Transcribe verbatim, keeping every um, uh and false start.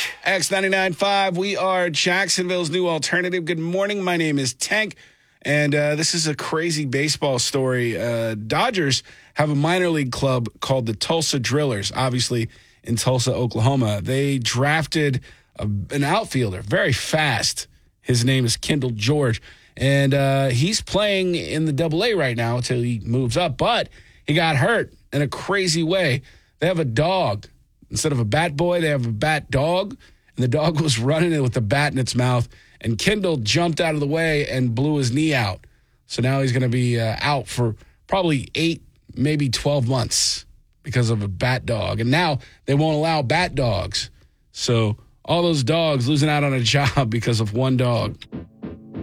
X ninety-nine point five, we are Jacksonville's new alternative. Good morning. My name is Tank, and uh, this is a crazy baseball story. Uh, Dodgers have a minor league club called the Tulsa Drillers, obviously in Tulsa, Oklahoma. They drafted a, an outfielder, very fast. His name is Kendall George, and uh, he's playing in the Double A right now until he moves up, but he got hurt in a crazy way. They have a dog. Instead of a bat boy, they have a bat dog, and the dog was running with the bat in its mouth, and Kendall jumped out of the way and blew his knee out. So now he's going to be uh, out for probably eight, maybe twelve months because of a bat dog. And now they won't allow bat dogs. So all those dogs losing out on a job because of one dog.